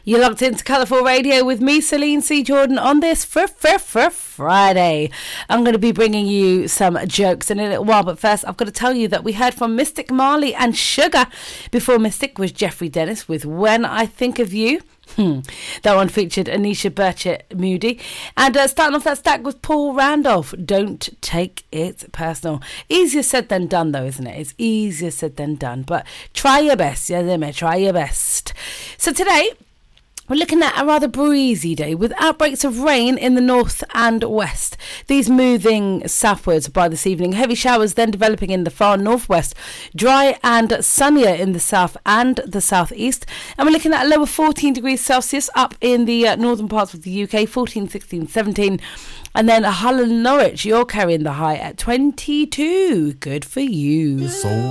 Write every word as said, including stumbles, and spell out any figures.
You're locked into Colourful Radio with me, Celine C. Jordan, on this for, for, for Friday. I'm going to be bringing you some jokes in a little while, but first I've got to tell you that we heard from Mystic Marley and Sugar. Before Mystic was Jeffrey Dennis with When I Think of You. Hmm. That one featured Anisha Burchett Moody. And uh, starting off that stack was Paul Randolph, Don't Take It Personal. Easier said than done, though, isn't it? It's easier said than done. But try your best. Yeah, try your best. So today, we're looking at a rather breezy day with outbreaks of rain in the north and west. These moving southwards by this evening. Heavy showers then developing in the far northwest. Dry and sunnier in the south and the southeast. And we're looking at a low of fourteen degrees Celsius up in the uh, northern parts of the U K. fourteen, sixteen, seventeen. And then Hull and Norwich, you're carrying the high at twenty-two. Good for you. So